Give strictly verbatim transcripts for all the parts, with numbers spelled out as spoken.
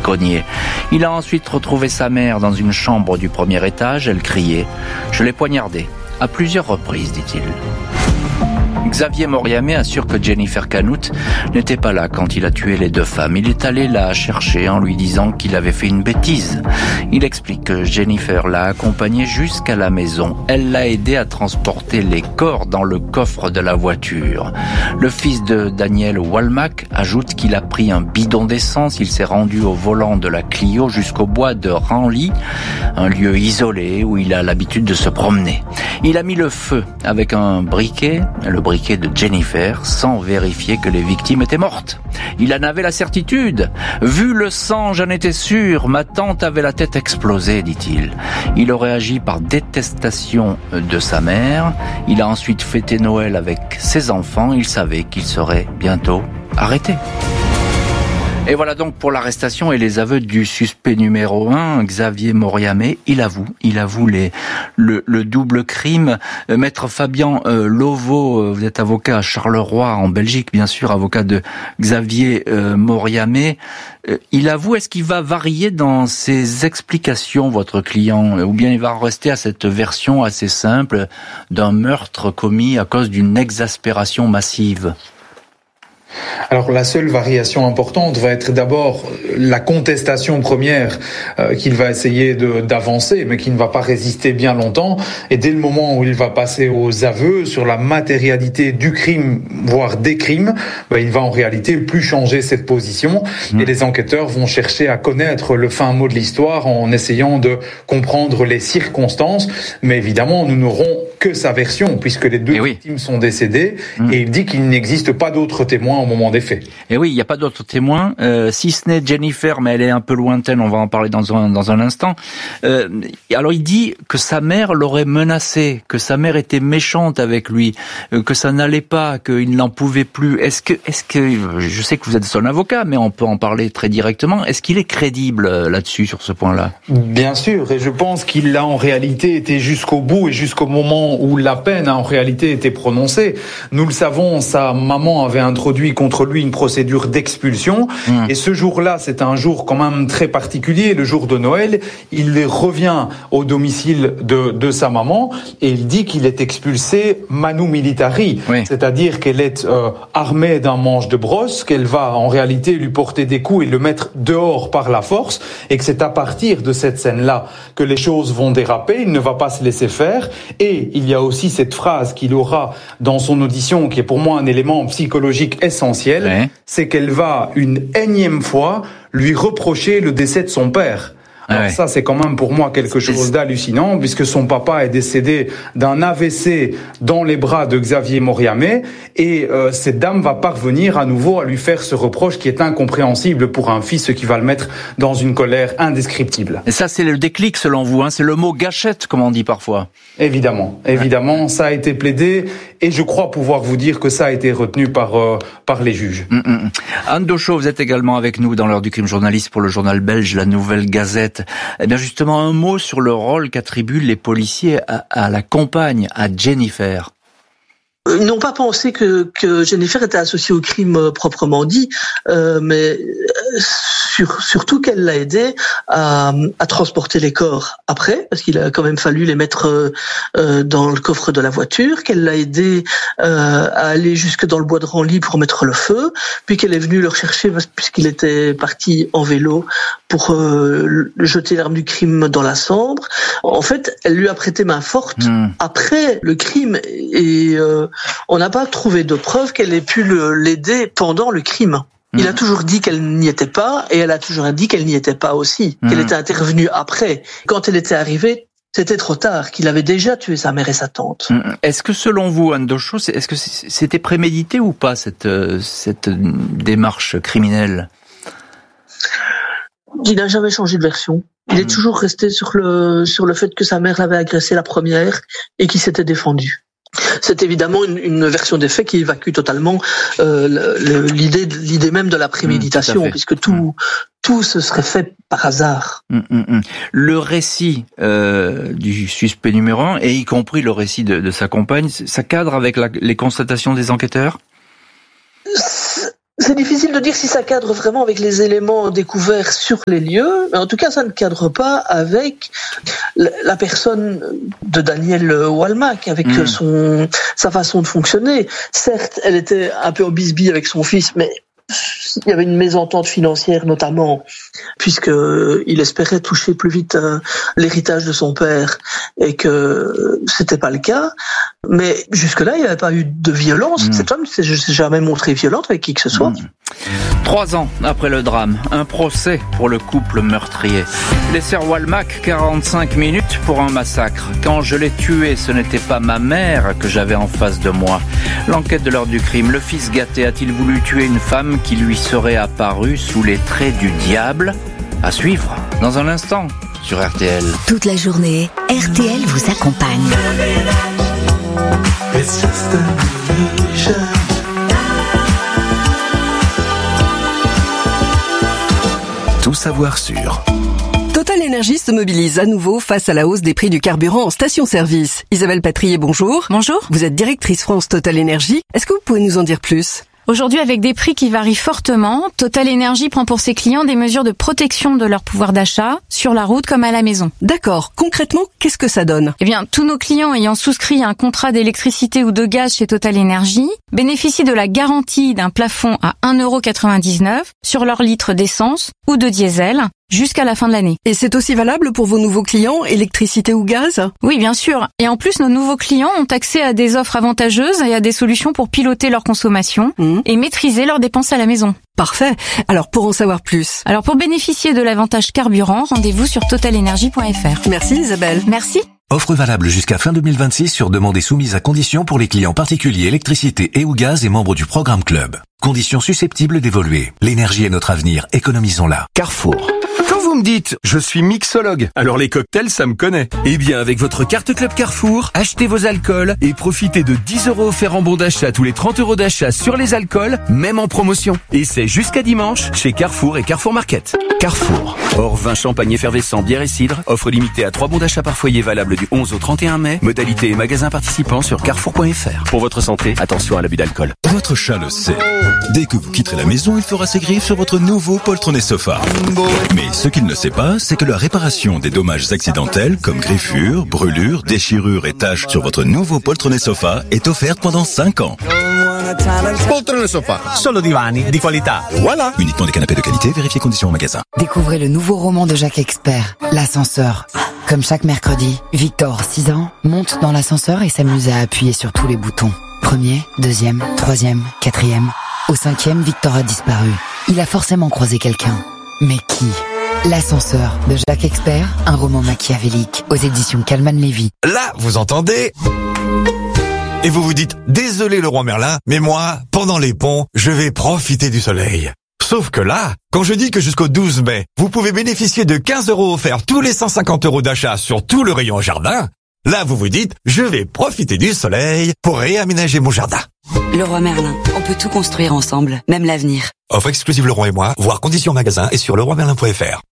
grenier. Il a ensuite retrouvé sa mère dans une chambre du premier étage. Elle criait. Je l'ai poignardée à plusieurs reprises, dit-il. Xavier Moriamé assure que Jennifer Canout n'était pas là quand il a tué les deux femmes. Il est allé la chercher en lui disant qu'il avait fait une bêtise. Il explique que Jennifer l'a accompagné jusqu'à la maison. Elle l'a aidé à transporter les corps dans le coffre de la voiture. Le fils de Daniel Walmack ajoute qu'il a pris un bidon d'essence. Il s'est rendu au volant de la Clio jusqu'au bois de Ranly, un lieu isolé où il a l'habitude de se promener. Il a mis le feu avec un briquet, le briquet de Jennifer, sans vérifier que les victimes étaient mortes. Il en avait la certitude. Vu le sang, j'en étais sûr. Ma tante avait la tête explosée, dit-il. Il aurait agi par détestation de sa mère. Il a ensuite fêté Noël avec ses enfants. Il savait qu'il serait bientôt arrêté. Et voilà donc pour l'arrestation et les aveux du suspect numéro un, Xavier Moriamé. Il avoue, il avoue les, le, le double crime. Euh, Maître Fabien euh, Lovo, euh, vous êtes avocat à Charleroi, en Belgique, bien sûr, avocat de Xavier euh, Moriamé. Euh, il avoue, est-ce qu'il va varier dans ses explications, votre client, ou bien il va rester à cette version assez simple d'un meurtre commis à cause d'une exaspération massive ? Alors la seule variation importante va être d'abord la contestation première euh, qu'il va essayer de, d'avancer, mais qui ne va pas résister bien longtemps. Et dès le moment où il va passer aux aveux sur la matérialité du crime, voire des crimes, bah, il va en réalité plus changer cette position. Mmh. Et les enquêteurs vont chercher à connaître le fin mot de l'histoire en essayant de comprendre les circonstances. Mais évidemment, nous n'aurons que sa version, puisque les deux oui. victimes sont décédées, mmh. et il dit qu'il n'existe pas d'autres témoins au moment des faits. Et oui, il n'y a pas d'autres témoins, euh, si ce n'est Jennifer, mais elle est un peu lointaine, on va en parler dans un, dans un instant. Euh, alors il dit que sa mère l'aurait menacé, que sa mère était méchante avec lui, euh, que ça n'allait pas, qu'il n'en pouvait plus. Est-ce que, est-ce que, je sais que vous êtes son avocat, mais on peut en parler très directement, est-ce qu'il est crédible là-dessus, sur ce point-là ? Bien sûr, et je pense qu'il a en réalité été jusqu'au bout et jusqu'au moment où la peine a en réalité été prononcée. Nous le savons, sa maman avait introduit contre lui une procédure d'expulsion. Mmh. Et ce jour-là, c'est un jour quand même très particulier, le jour de Noël. Il revient au domicile de, de sa maman et il dit qu'il est expulsé manu militari. Oui. C'est-à-dire qu'elle est euh, armée d'un manche de brosse, qu'elle va en réalité lui porter des coups et le mettre dehors par la force, et que c'est à partir de cette scène-là que les choses vont déraper. Il ne va pas se laisser faire. Et il y a aussi cette phrase qu'il aura dans son audition, qui est pour moi un élément psychologique essentiel, ouais. c'est qu'elle va une énième fois lui reprocher le décès de son père. Alors ouais. ça, c'est quand même pour moi quelque chose d'hallucinant, puisque son papa est décédé d'un A V C dans les bras de Xavier Moriamé, et euh, cette dame va parvenir à nouveau à lui faire ce reproche qui est incompréhensible pour un fils, ce qui va le mettre dans une colère indescriptible. Et ça, c'est le déclic selon vous, hein, c'est le mot gâchette, comme on dit parfois. Évidemment, évidemment, ouais. ça a été plaidé, et je crois pouvoir vous dire que ça a été retenu par euh, par les juges. Mm-mm. Anne Dochot, vous êtes également avec nous dans l'heure du crime, journaliste pour le journal belge La Nouvelle Gazette. Eh bien justement, un mot sur le rôle qu'attribuent les policiers à, à la compagne, à Jennifer. Ils n'ont pas pensé que, que Jennifer était associée au crime euh, proprement dit, euh, mais euh, sur, surtout qu'elle l'a aidé à, à transporter les corps après, parce qu'il a quand même fallu les mettre euh, dans le coffre de la voiture, qu'elle l'a aidé euh, à aller jusque dans le bois de Ranly pour mettre le feu, puis qu'elle est venue le rechercher puisqu'il était parti en vélo pour euh, jeter l'arme du crime dans la Sambre. En fait, elle lui a prêté main forte mmh. après le crime, et euh, on n'a pas trouvé de preuve qu'elle ait pu le, l'aider pendant le crime. Mmh. Il a toujours dit qu'elle n'y était pas, et elle a toujours dit qu'elle n'y était pas aussi, mmh. qu'elle était intervenue après. Quand elle était arrivée, c'était trop tard, qu'il avait déjà tué sa mère et sa tante. Mmh. Est-ce que selon vous, Anne Dochot, est-ce que c'était prémédité ou pas, cette, cette démarche criminelle ? Il n'a jamais changé de version. Il est toujours resté sur le sur le fait que sa mère l'avait agressé la première et qu'il s'était défendu. C'est évidemment une, une version des faits qui évacue totalement euh, le, l'idée l'idée même de la préméditation, mmh, puisque tout mmh. tout se serait fait par hasard. Mmh, mmh. Le récit euh, du suspect numéro un, et y compris le récit de, de sa compagne, ça cadre avec la, les constatations des enquêteurs ? C'est difficile de dire si ça cadre vraiment avec les éléments découverts sur les lieux, mais en tout cas, ça ne cadre pas avec la personne de Daniel Walmack, avec mmh. son sa façon de fonctionner. Certes, elle était un peu en bisbille avec son fils, mais il y avait une mésentente financière notamment, puisque il espérait toucher plus vite euh, l'héritage de son père et que c'était pas le cas. Mais jusque-là, il n'y avait pas eu de violence. Mmh. Cette femme ne s'est jamais montrée violente avec qui que ce soit. Mmh. Trois ans après le drame, un procès pour le couple meurtrier. Les sœurs Walmack, quarante-cinq minutes pour un massacre. Quand je l'ai tué, ce n'était pas ma mère que j'avais en face de moi. L'enquête de l'heure du crime. Le fils gâté a-t-il voulu tuer une femme qui lui serait apparue sous les traits du diable? À suivre dans un instant sur R T L. Toute la journée, R T L vous accompagne. It's just an illusion. Tout savoir sur Total Énergie se mobilise à nouveau face à la hausse des prix du carburant en station-service. Isabelle Patrier, bonjour. Bonjour. Vous êtes directrice France Total Énergie. Est-ce que vous pouvez nous en dire plus ? Aujourd'hui, avec des prix qui varient fortement, Total Énergie prend pour ses clients des mesures de protection de leur pouvoir d'achat, sur la route comme à la maison. D'accord. Concrètement, qu'est-ce que ça donne ? Eh bien, tous nos clients ayant souscrit un contrat d'électricité ou de gaz chez Total Énergie bénéficient de la garantie d'un plafond à un euro quatre-vingt-dix-neuf sur leur litre d'essence ou de diesel jusqu'à la fin de l'année. Et c'est aussi valable pour vos nouveaux clients, électricité ou gaz ? Oui, bien sûr. Et en plus, nos nouveaux clients ont accès à des offres avantageuses et à des solutions pour piloter leur consommation mmh. et maîtriser leurs dépenses à la maison. Parfait. Alors, pour en savoir plus. Alors, pour bénéficier de l'avantage carburant, rendez-vous sur total énergie point f r. Merci Isabelle. Merci. Offre valable jusqu'à fin deux mille vingt-six sur demande et soumise à conditions pour les clients particuliers électricité et ou gaz et membres du programme Club. Conditions susceptibles d'évoluer. L'énergie est notre avenir, économisons-la. Carrefour. Quand vous me dites « je suis mixologue », alors les cocktails, ça me connaît. Eh bien, avec votre carte Club Carrefour, achetez vos alcools et profitez de dix euros offerts en bon d'achat tous les trente euros d'achat sur les alcools, même en promotion. Et c'est jusqu'à dimanche chez Carrefour et Carrefour Market. Carrefour. Hors vin, champagne effervescent, bière et cidre. Offre limitée à trois bons d'achat par foyer valable du onze au trente et un mai. Modalité et magasins participants sur carrefour point f r. Pour votre santé, attention à l'abus d'alcool. Votre chat le sait. Dès que vous quitterez la maison, il fera ses griffes sur votre nouveau poltronnet sofa. Mais ce qu'il ne sait pas, c'est que la réparation des dommages accidentels comme griffures, brûlures, déchirures et taches sur votre nouveau poltronnet sofa est offerte pendant cinq ans. Poltrone sofa, solo divani di qualità. Voilà. Uniquement des canapés de qualité, vérifiez conditions en magasin. Découvrez le nouveau roman de Jacques Expert, L'ascenseur. Comme chaque mercredi, Victor, six ans, monte dans l'ascenseur et s'amuse à appuyer sur tous les boutons. Premier, deuxième, troisième, quatrième. Au cinquième, Victor a disparu. Il a forcément croisé quelqu'un. Mais qui ? L'ascenseur de Jacques Expert, un roman machiavélique aux éditions Calman Lévy. Là, vous entendez ? Et vous vous dites, désolé le roi Merlin, mais moi, pendant les ponts, je vais profiter du soleil. Sauf que là, quand je dis que jusqu'au douze mai, vous pouvez bénéficier de quinze euros offerts tous les cent cinquante euros d'achat sur tout le rayon jardin, là vous vous dites, je vais profiter du soleil pour réaménager mon jardin. Le roi Merlin, on peut tout construire ensemble, même l'avenir. Offre exclusive Le Roi et moi, voir conditions magasin et sur le roi merlin point f r.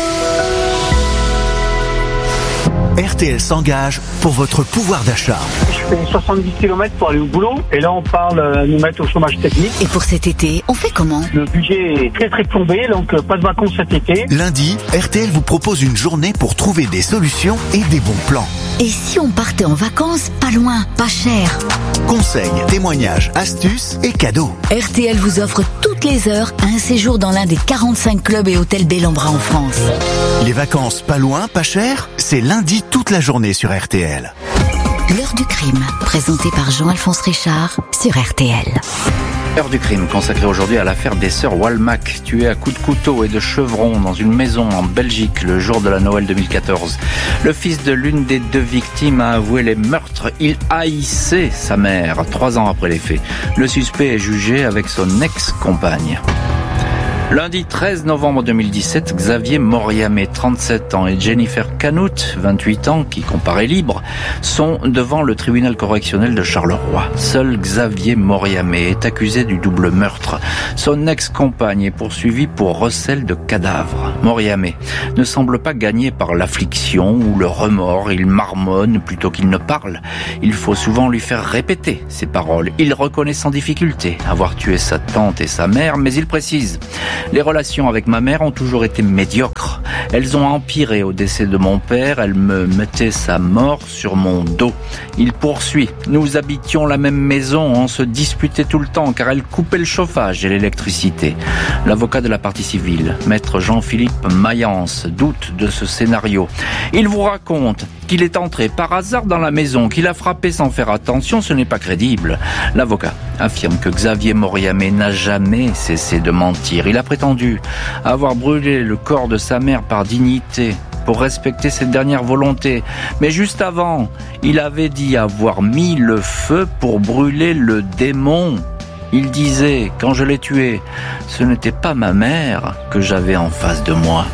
R T L s'engage pour votre pouvoir d'achat. Je fais soixante-dix kilomètres pour aller au boulot et là on parle de nous mettre au chômage technique. Et pour cet été, on fait comment ? Le budget est très très plombé, donc pas de vacances cet été. Lundi, R T L vous propose une journée pour trouver des solutions et des bons plans. Et si on partait en vacances, pas loin, pas cher ? Conseils, témoignages, astuces et cadeaux. R T L vous offre toutes les heures un séjour dans l'un des quarante-cinq clubs et hôtels Bellambra en France. Les vacances pas loin, pas cher, c'est lundi toute la journée sur R T L. L'heure du crime, présentée par Jean-Alphonse Richard sur R T L. Heure du crime consacrée aujourd'hui à l'affaire des sœurs Walmack, tuées à coups de couteau et de chevron dans une maison en Belgique le jour de la Noël deux mille quatorze. Le fils de l'une des deux victimes a avoué les meurtres. Il haïssait sa mère trois ans après les faits. Le suspect est jugé avec son ex-compagne. Lundi treize novembre deux mille dix-sept, Xavier Moriamé, trente-sept ans, et Jennifer Canout, vingt-huit ans, qui comparaît libre, sont devant le tribunal correctionnel de Charleroi. Seul Xavier Moriamé est accusé du double meurtre. Son ex-compagne est poursuivie pour recel de cadavres. Moriamé ne semble pas gagné par l'affliction ou le remords. Il marmonne plutôt qu'il ne parle. Il faut souvent lui faire répéter ses paroles. Il reconnaît sans difficulté avoir tué sa tante et sa mère, mais il précise: les relations avec ma mère ont toujours été médiocres. Elles ont empiré au décès de mon père. Elle me mettait sa mort sur mon dos. Il poursuit: nous habitions la même maison, on se disputait tout le temps car elle coupait le chauffage et l'électricité. L'avocat de la partie civile, maître Jean-Philippe Mayence, doute de ce scénario. Il vous raconte qu'il est entré par hasard dans la maison, qu'il a frappé sans faire attention. Ce n'est pas crédible. L'avocat affirme que Xavier Moriamé n'a jamais cessé de mentir. Il a prétendu avoir brûlé le corps de sa mère par dignité, pour respecter cette dernière volonté. Mais juste avant, il avait dit avoir mis le feu pour brûler le démon. Il disait: quand je l'ai tué, ce n'était pas ma mère que j'avais en face de moi.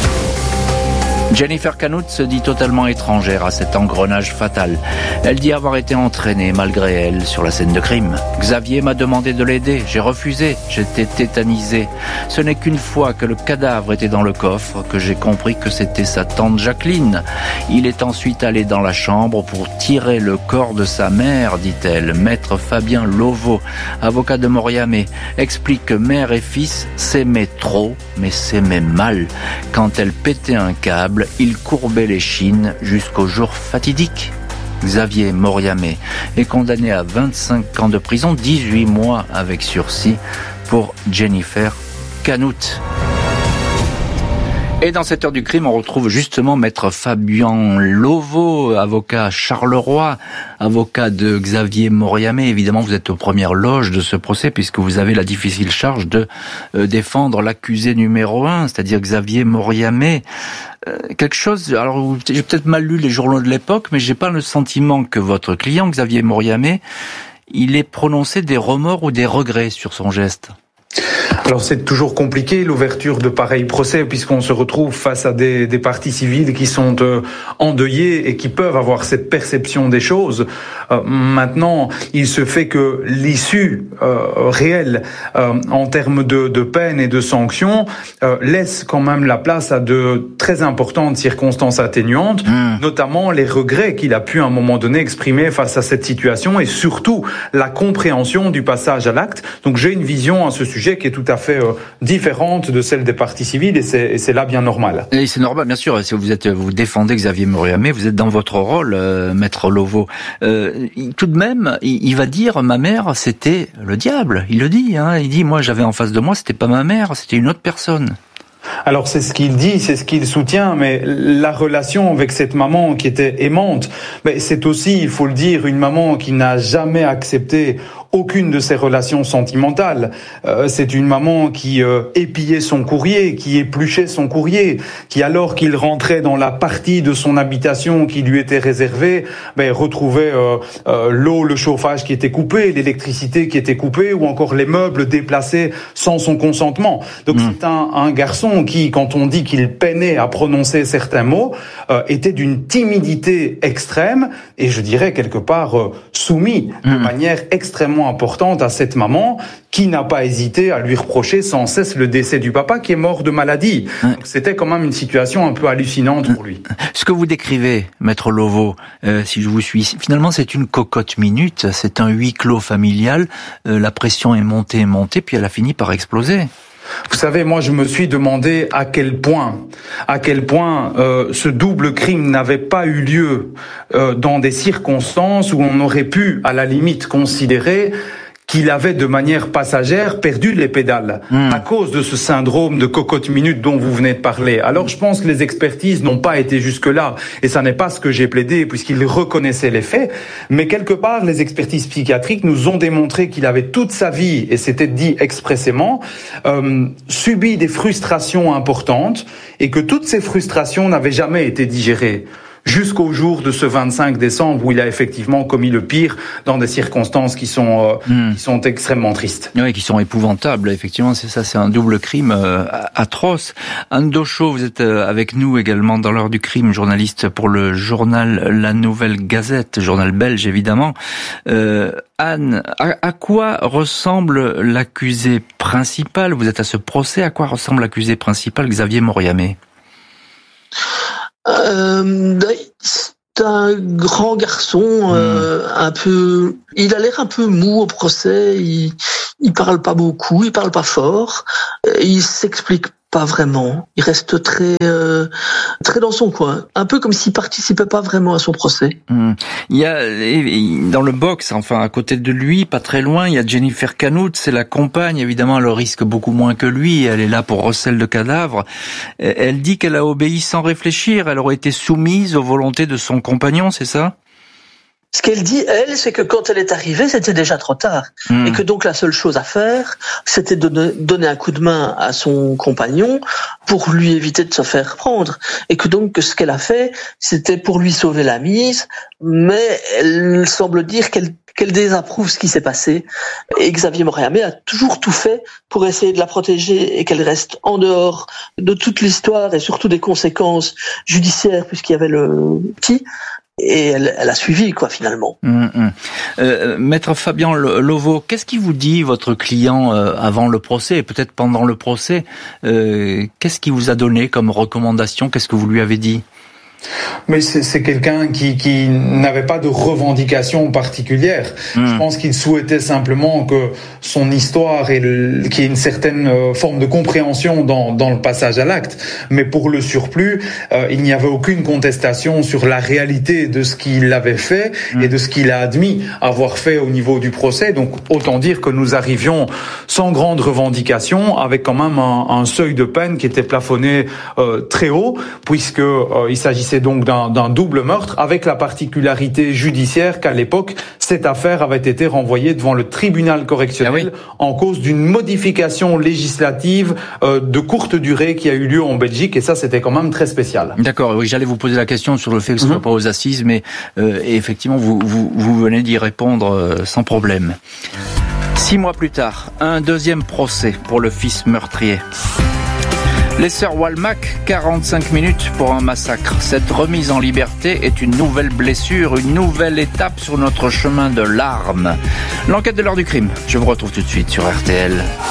Jennifer Canout se dit totalement étrangère à cet engrenage fatal. Elle dit avoir été entraînée malgré elle sur la scène de crime. Xavier m'a demandé de l'aider, j'ai refusé, j'étais tétanisé. Ce n'est qu'une fois que le cadavre était dans le coffre que j'ai compris que c'était sa tante Jacqueline. Il est ensuite allé dans la chambre pour tirer le corps de sa mère, dit-elle. Maître Fabien Lovo, avocat de Moriamé, explique que mère et fils s'aimaient trop, mais s'aimaient mal. Quand elle pétait un câble, il courbait l'échine jusqu'au jour fatidique. Xavier Moriamé est condamné à vingt-cinq ans de prison, dix-huit mois avec sursis pour Jennifer Canout. Et dans cette heure du crime, on retrouve justement maître Fabien Lovo, avocat à Charleroi, avocat de Xavier Moriamé. Évidemment, vous êtes aux premières loges de ce procès puisque vous avez la difficile charge de euh, défendre l'accusé numéro un, c'est-à-dire Xavier Moriamé. Euh, quelque chose, alors j'ai peut-être mal lu les journaux de l'époque, mais j'ai pas le sentiment que votre client, Xavier Moriamé, il ait prononcé des remords ou des regrets sur son geste. Alors c'est toujours compliqué l'ouverture de pareils procès puisqu'on se retrouve face à des, des parties civiles qui sont euh, endeuillées et qui peuvent avoir cette perception des choses. Euh, maintenant, il se fait que l'issue euh, réelle euh, en termes de, de peine et de sanctions euh, laisse quand même la place à de très importantes circonstances atténuantes, mmh. notamment les regrets qu'il a pu à un moment donné exprimer face à cette situation et surtout la compréhension du passage à l'acte. Donc j'ai une vision à ce sujet qui est tout à fait euh, différente de celle des parties civiles et c'est, et c'est là bien normal. Et c'est normal, bien sûr. Si vous êtes, vous défendez Xavier Moriamé, vous êtes dans votre rôle, euh, maître Lovo. Euh, tout de même, il, il va dire ma mère, c'était le diable. Il le dit. Hein, il dit moi, j'avais en face de moi, c'était pas ma mère, c'était une autre personne. Alors c'est ce qu'il dit, c'est ce qu'il soutient, mais la relation avec cette maman qui était aimante, mais c'est aussi, il faut le dire, une maman qui n'a jamais accepté aucune de ses relations sentimentales. Euh, c'est une maman qui euh, épillait son courrier, qui épluchait son courrier, qui alors qu'il rentrait dans la partie de son habitation qui lui était réservée, ben, retrouvait euh, euh, l'eau, le chauffage qui était coupé, l'électricité qui était coupée, ou encore les meubles déplacés sans son consentement. Donc mmh. c'est un, un garçon qui, quand on dit qu'il peinait à prononcer certains mots, euh, était d'une timidité extrême, et je dirais quelque part euh, soumis mmh. de manière extrêmement importante à cette maman qui n'a pas hésité à lui reprocher sans cesse le décès du papa qui est mort de maladie. Donc c'était quand même une situation un peu hallucinante pour lui. Ce que vous décrivez, maître Lovo, euh, si je vous suis, finalement c'est une cocotte minute, c'est un huis clos familial, euh, la pression est montée et montée, puis elle a fini par exploser. Vous savez, moi je me suis demandé à quel point, à quel point euh, ce double crime n'avait pas eu lieu euh, dans des circonstances où on aurait pu, à la limite, considérer qu'il avait de manière passagère perdu les pédales mmh. à cause de ce syndrome de cocotte minute dont vous venez de parler. Alors je pense que les expertises n'ont pas été jusque-là et ça n'est pas ce que j'ai plaidé puisqu'il reconnaissait les faits, mais quelque part les expertises psychiatriques nous ont démontré qu'il avait toute sa vie, et c'était dit expressément, euh, subi des frustrations importantes et que toutes ces frustrations n'avaient jamais été digérées. jusqu'au jour de ce vingt-cinq décembre où il a effectivement commis le pire dans des circonstances qui sont euh, mmh. qui sont extrêmement tristes. Oui, qui sont épouvantables. Effectivement, c'est ça, c'est un double crime euh, atroce. Anne Dochot, vous êtes euh, avec nous également dans l'heure du crime, journaliste pour le journal La Nouvelle Gazette, journal belge évidemment. Euh, Anne, à, à quoi ressemble l'accusé principal? Vous êtes à ce procès. À quoi ressemble l'accusé principal, Xavier Moriamé? Euh, c'est un grand garçon, euh, un peu. Il a l'air un peu mou au procès. Il, il parle pas beaucoup, il parle pas fort. Il s'explique pas vraiment. Il reste très, euh, très dans son coin. Un peu comme s'il participait pas vraiment à son procès. Mmh. Il y a, dans le box, enfin, à côté de lui, pas très loin, il y a Jennifer Canout, c'est la compagne. Évidemment, elle risque beaucoup moins que lui. Elle est là pour recel de cadavres. Elle dit qu'elle a obéi sans réfléchir. Elle aurait été soumise aux volontés de son compagnon, c'est ça? Ce qu'elle dit, elle, c'est que quand elle est arrivée, c'était déjà trop tard. Mmh. Et que donc la seule chose à faire, c'était de donner un coup de main à son compagnon pour lui éviter de se faire prendre. Et que donc ce qu'elle a fait, c'était pour lui sauver la mise, mais elle semble dire qu'elle qu'elle désapprouve ce qui s'est passé. Et Xavier Moriamé a toujours tout fait pour essayer de la protéger et qu'elle reste en dehors de toute l'histoire et surtout des conséquences judiciaires puisqu'il y avait le petit. Et elle, elle a suivi, quoi, finalement. Mmh, mmh. Euh, Maître Fabien Lovo, qu'est-ce qui vous dit votre client euh, avant le procès et peut-être pendant le procès? euh, Qu'est-ce qu'il vous a donné comme recommandation? Qu'est-ce que vous lui avez dit? Mais c'est, c'est quelqu'un qui, qui n'avait pas de revendication particulière. Mmh. Je pense qu'il souhaitait simplement que son histoire ait le, qu'il y ait une certaine forme de compréhension dans, dans le passage à l'acte. Mais pour le surplus, euh, il n'y avait aucune contestation sur la réalité de ce qu'il avait fait mmh. et de ce qu'il a admis avoir fait au niveau du procès. Donc autant dire que nous arrivions sans grande revendication, avec quand même un, un seuil de peine qui était plafonné euh, très haut, puisque euh, il s'agissait donc d'un, d'un double meurtre, avec la particularité judiciaire qu'à l'époque, cette affaire avait été renvoyée devant le tribunal correctionnel ah oui. en cause d'une modification législative euh, de courte durée qui a eu lieu en Belgique, et ça, c'était quand même très spécial. D'accord, oui, j'allais vous poser la question sur le fait que ce ne soit mmh. pas aux assises, mais euh, effectivement, vous, vous, vous venez d'y répondre euh, sans problème. Six mois plus tard, un deuxième procès pour le fils meurtrier. Les sœurs Walmack, quarante-cinq minutes pour un massacre. Cette remise en liberté est une nouvelle blessure, une nouvelle étape sur notre chemin de larmes. L'enquête de l'heure du crime. Je vous retrouve tout de suite sur R T L.